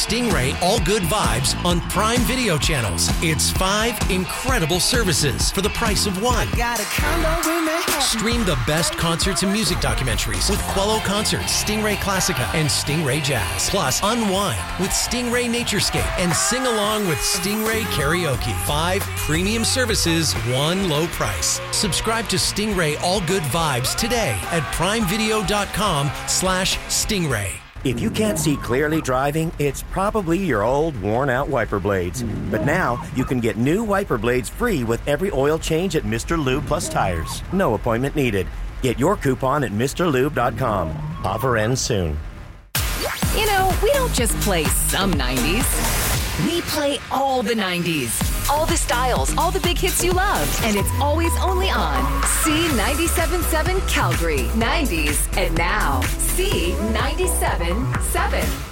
Stingray All Good Vibes on Prime Video channels. It's 5 incredible services for the price of one. Stream the best concerts and music documentaries with Quello Concerts, Stingray Classica, and Stingray Jazz. Plus, unwind with Stingray Naturescape and sing along with Stingray Karaoke. 5 premium services, one low price. Subscribe to Stingray All Good Vibes today at primevideo.com/Stingray. If you can't see clearly driving, it's probably your old, worn-out wiper blades. But now, you can get new wiper blades free with every oil change at Mr. Lube Plus Tires. No appointment needed. Get your coupon at MrLube.com. Offer ends soon. You know, we don't just play some 90s. We play all the 90s. All the styles, all the big hits you loved. And it's always only on C97.7 Calgary. 90s and now C97.7.